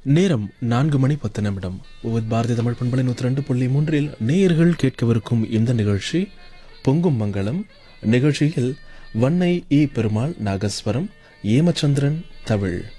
நேரம் 4:10 பாரதிய தமிழ் பண்பலை 102.3 நேயர்கள் கேட்கவிருக்கும் இந்த நிகழ்ச்சி பொங்கும் மங்களம். நிகழ்ச்சியில் வன்னை இ பெருமாள் நாகஸ்வரம், ஏமச்சந்திரன் தவிழ்,